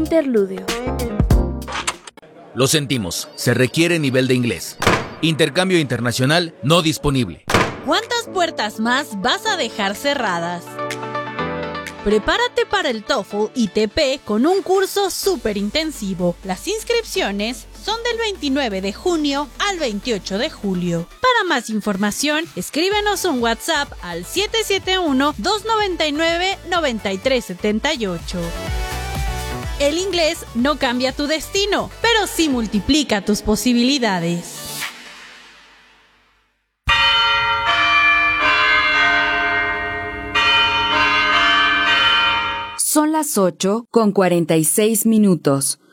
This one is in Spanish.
Interludio. Lo sentimos, se requiere nivel de inglés. Intercambio internacional no disponible. ¿Cuántas puertas más vas a dejar cerradas? Prepárate para el TOEFL ITP con un curso súper intensivo. Las inscripciones son del 29 de junio al 28 de julio. Para más información, escríbenos un WhatsApp al 771-299-9378. El inglés no cambia tu destino, pero sí multiplica tus posibilidades. Son las 8:46.